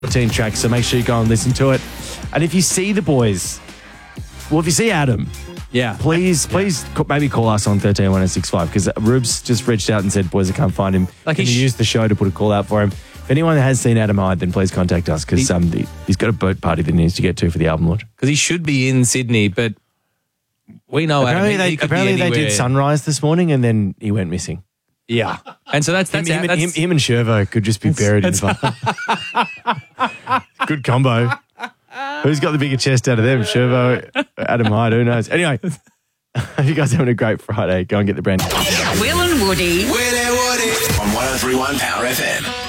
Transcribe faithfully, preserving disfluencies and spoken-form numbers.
thirteen track, so make sure you go and listen to it. And if you see the boys, well, if you see Adam, yeah, please, please ca- maybe call us on thirteen one oh six five because Rubes just reached out and said, boys, I can't find him. Like Can he you sh- use the show to put a call out for him? If anyone has seen Adam Hyde, then please contact us because He- um, he- he's got a boat party that he needs to get to for the album launch. Because he should be in Sydney, but we know Apparently, Adam. they, he could apparently be they anywhere. did Sunrise this morning and then he went missing. Yeah, and so that's Him, that's, him, how, and- that's him, him and Shervo could just be buried in the fire. Good combo. Who's got the bigger chest out of them? Shervo, Adam Hyde, who knows? Anyway, hope you guys are having a great Friday. Go and get the brand. Will and Woody. Will and Woody. On one oh three point one Power F M.